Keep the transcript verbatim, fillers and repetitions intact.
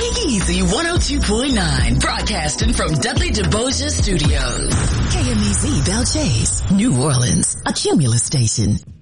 Take it easy one oh two point nine, broadcasting from Dudley DeBoja Studios. K M E Z Belle Chase, New Orleans, a Cumulus station.